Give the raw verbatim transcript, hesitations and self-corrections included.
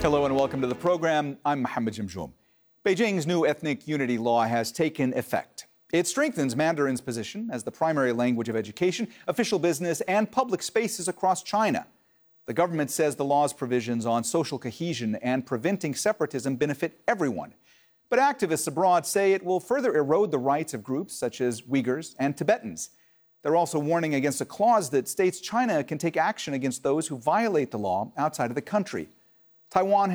Hello and welcome to the program. I'm Mohammed Jamjoom. Beijing's new ethnic unity law has taken effect. It strengthens Mandarin's position as the primary language of education, official business, and public spaces across China. The government says the law's provisions on social cohesion and preventing separatism benefit everyone. But activists abroad say it will further erode the rights of groups such as Uyghurs and Tibetans. They're also warning against a clause that states China can take action against those who violate the law outside of the country. Taiwan